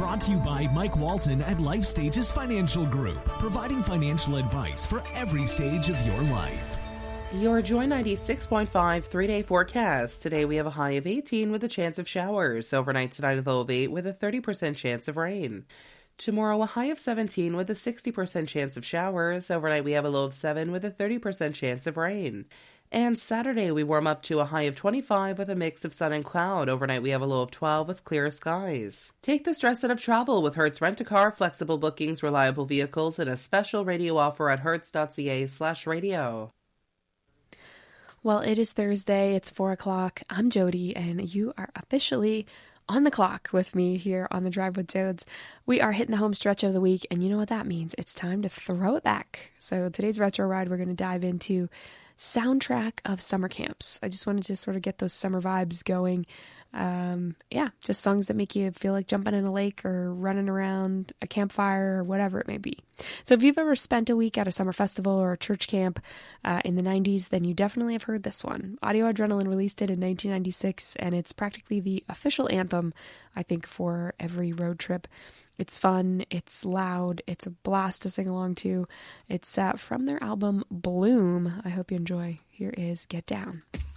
Brought to you by Mike Walton at Life Stages Financial Group, providing financial advice for every stage of your life. Your Joy 96.5 3-day forecast. Today we have a high of 18 with a chance of showers. Overnight tonight a low of 8 with a 30% chance of rain. Tomorrow a high of 17 with a 60% chance of showers. Overnight we have a low of 7 with a 30% chance of rain. And Saturday we warm up to a high of 25 with a mix of sun and cloud. Overnight we have a low of 12 with clear skies. Take the stress out of travel with Hertz Rent-A-Car, flexible bookings, reliable vehicles, and a special radio offer at hertz.ca/radio. Well, it is Thursday. It's 4 o'clock. I'm Jody, and you are officially on the clock with me here on the Drive with Jodes. We are hitting the home stretch of the week, and you know what that means. It's time to throw it back. So today's retro ride, we're going to dive into soundtrack of summer camps. I just wanted to sort of get those summer vibes going. Just songs that make you feel like jumping in a lake or running around a campfire or whatever it may be. So if you've ever spent a week at a summer festival or a church camp in the 90s, then you definitely have heard this one. Audio Adrenaline released it in 1996, and it's practically the official anthem, I think, for every road trip. It's fun, it's loud, it's a blast to sing along to. It's from their album Bloom. I hope you enjoy. Here is Get Down.